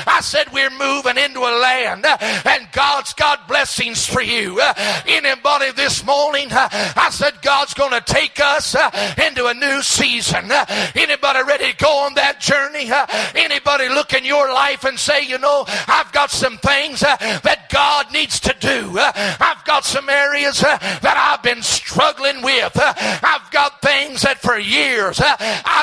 I said we're moving into a land and God's got blessings for you. Anybody this morning, I said God's going to take us into a new season. Anybody ready to go on that journey? Anybody look in your life and say, you know, I've got some things that God needs to do. I've got some areas that I've been struggling with. I've got things that for years